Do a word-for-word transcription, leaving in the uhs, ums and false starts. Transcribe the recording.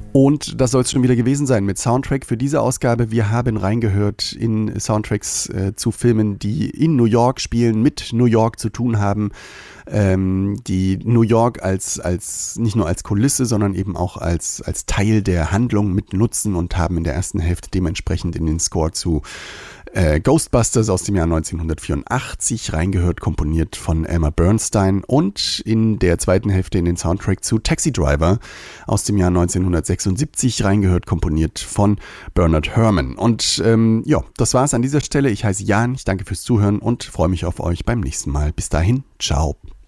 Und das soll es schon wieder gewesen sein mit Soundtrack für diese Ausgabe. Wir haben reingehört in Soundtracks äh, zu Filmen, die in New York spielen, mit New York zu tun haben, ähm, die New York als, als nicht nur als Kulisse, sondern eben auch als, als Teil der Handlung mit nutzen und haben in der ersten Hälfte dementsprechend in den Score zu Äh, Ghostbusters aus dem Jahr neunzehnhundertvierundachtzig reingehört, komponiert von Elmer Bernstein, und in der zweiten Hälfte in den Soundtrack zu Taxi Driver aus dem Jahr neunzehnhundertsechsundsiebzig reingehört, komponiert von Bernard Herrmann. Und ähm, ja, das war's an dieser Stelle. Ich heiße Jan, ich danke fürs Zuhören und freue mich auf euch beim nächsten Mal. Bis dahin, ciao.